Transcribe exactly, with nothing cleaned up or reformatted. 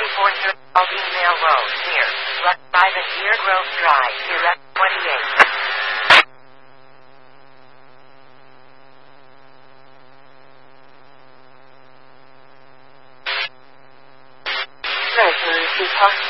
for your email road near Private Deer Grove Drive, Direct twenty-eight. Treasury Department.